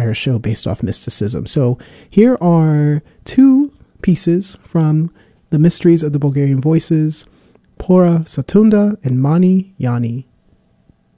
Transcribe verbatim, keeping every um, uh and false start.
entire show based off mysticism. So here are two pieces from The Mysteries of the Bulgarian Voices, Pora Satunda and Mani Yani.